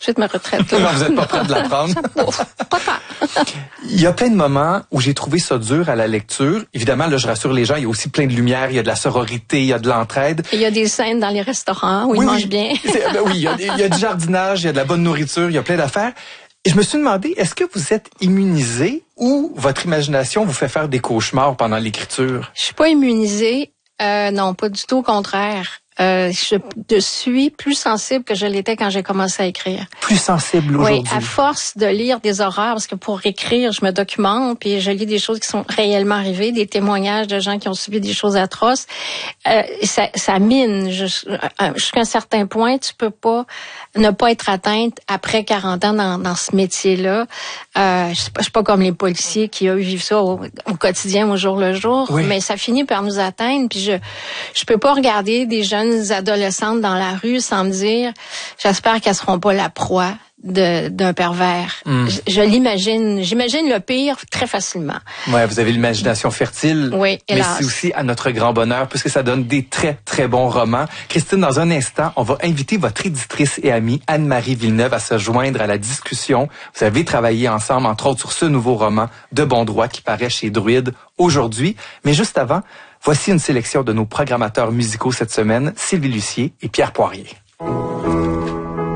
suite ma retraite. Non, vous n'êtes pas prête de la prendre. Pas tant. Il y a plein de moments où j'ai trouvé ça dur à la lecture. Évidemment, là, je rassure les gens, il y a aussi plein de lumière, il y a de la sororité, il y a de l'entraide. Et il y a des scènes dans les restaurants où ils mangent bien. Oui, il y a du jardinage, il y a de la bonne nourriture, il y a plein d'affaires. Et je me suis demandé, est-ce que vous êtes immunisé ou votre imagination vous fait faire des cauchemars pendant l'écriture? Je suis pas immunisée. Non, pas du tout, au contraire. Je suis plus sensible que je l'étais quand j'ai commencé à écrire. Plus sensible aujourd'hui? Oui, à force de lire des horreurs, parce que pour écrire, je me documente, puis je lis des choses qui sont réellement arrivées, des témoignages de gens qui ont subi des choses atroces. Ça mine. Jusqu'à un certain point, tu peux pas ne pas être atteinte après 40 ans dans ce métier-là. Je suis pas comme les policiers qui vivent ça au quotidien, au jour le jour, oui. Mais ça finit par nous atteindre, puis je peux pas regarder des jeunes adolescentes dans la rue sans me dire, j'espère qu'elles seront pas la proie d'un pervers. J'imagine le pire très facilement. Ouais, vous avez l'imagination fertile. Oui, mais c'est aussi à notre grand bonheur puisque ça donne des très très bons romans. Christine, dans un instant, on va inviter votre éditrice et amie Anne-Marie Villeneuve à se joindre à la discussion. Vous avez travaillé ensemble, entre autres, sur ce nouveau roman de bon droit qui paraît chez Druide aujourd'hui. Mais juste avant, voici une sélection de nos programmateurs musicaux cette semaine, Sylvie Lucier et Pierre Poirier.